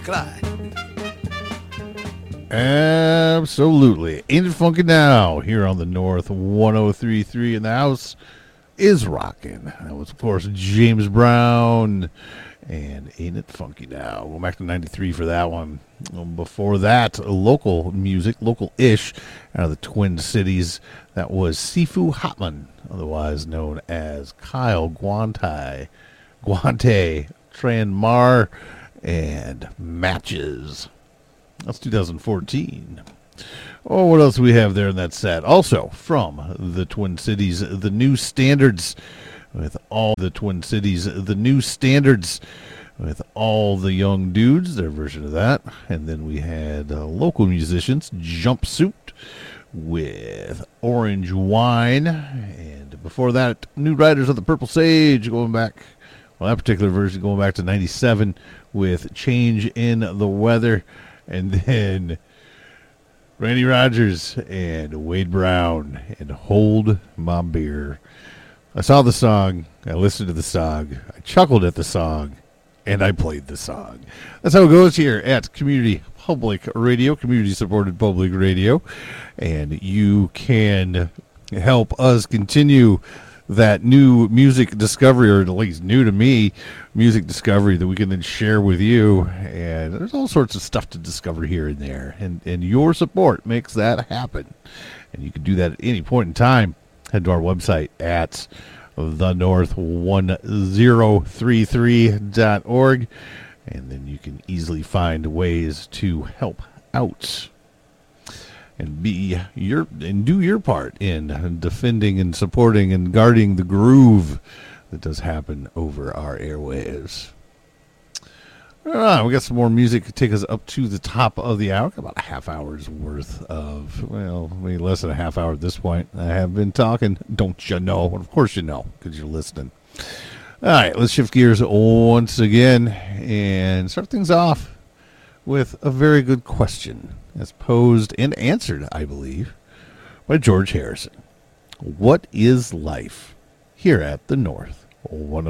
Clyde. Absolutely. Ain't It Funky Now here on the North 103.3 in the house is rocking. That was, of course, James Brown and Ain't It Funky Now. Go back to 93 for that one. Before that, local music, local-ish, out of the Twin Cities. That was Sifu Hotman, otherwise known as Kyle Guante, Tranmar, and Matches. That's 2014. Oh, what else do we have there in that set? Also, from the Twin Cities, the New Standards with all the Twin Cities, the New Standards with All the Young Dudes, their version of that. And then we had local musicians, Jumpsuit with Orange Wine. And before that, New Riders of the Purple Sage, going back, well, that particular version going back to 97 with Change in the Weather. And then Randy Rogers and Wade Brown and Hold My Beer. I saw the song, I listened to the song, I chuckled at the song, and I played the song. That's how it goes here at Community Public Radio, community-supported public radio. And you can help us continue that new music discovery, or at least new to me, music discovery that we can then share with you. And there's all sorts of stuff to discover here and there. And your support makes that happen. And you can do that at any point in time. Head to our website at thenorth1033.org. And then you can easily find ways to help out. And do your part in defending and supporting and guarding the groove that does happen over our airwaves. All right, we got some more music to take us up to the top of the hour. About a half hour's worth of, well, maybe less than a half hour at this point. I have been talking, don't you know? Well, of course you know, because you're listening. All right, let's shift gears once again and start things off with a very good question, as posed and answered, I believe, by George Harrison. What is life here at the North 103.3?